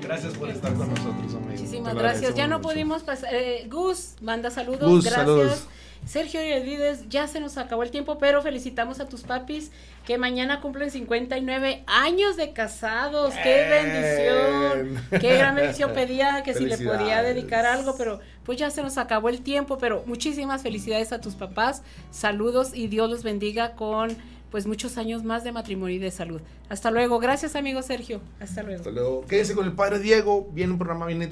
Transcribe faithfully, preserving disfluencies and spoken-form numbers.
Gracias por estar con nosotros, amigo. Muchísimas gracias. Ya no mucho. pudimos pasar. Eh, Gus, manda saludos. Gus, gracias. Saludos. Sergio Hidalguides, ya se nos acabó el tiempo, pero felicitamos a tus papis que mañana cumplen cincuenta y nueve años de casados. ¡Qué bendición! ¡Qué gran bendición! Pedía que si le podía dedicar algo, pero pues ya se nos acabó el tiempo, pero muchísimas felicidades a tus papás, saludos y Dios los bendiga con pues muchos años más de matrimonio y de salud. Hasta luego. Gracias, amigo Sergio. Hasta luego. Hasta luego. Quédese con el padre Diego, viene un programa bien